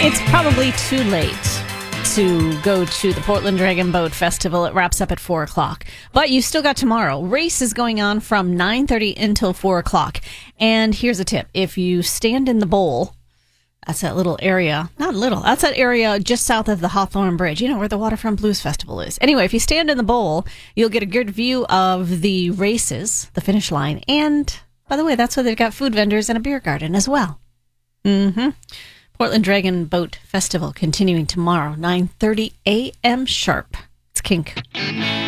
It's probably too late to go to the Portland Dragon Boat Festival. It wraps up at 4 o'clock. But you still got tomorrow. Race is going on from 9:30 until 4 o'clock. And here's a tip. If you stand in the bowl, that's that little area. Not little. That's that area just south of the Hawthorne Bridge. You know, where the Waterfront Blues Festival is. Anyway, if you stand in the bowl, you'll get a good view of the races, the finish line. And, by the way, that's where they've got food vendors and a beer garden as well. Portland Dragon Boat Festival continuing tomorrow, 9:30 a.m. sharp. It's Kink.